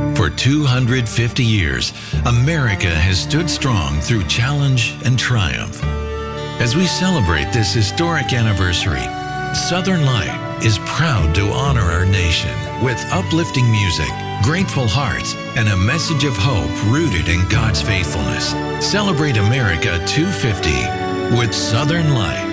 For 250 years, America has stood strong through challenge and triumph. As we celebrate this historic anniversary, Southern Light is proud to honor our nation with uplifting music, grateful hearts, and a message of hope rooted in God's faithfulness. Celebrate America 250 with Southern Light.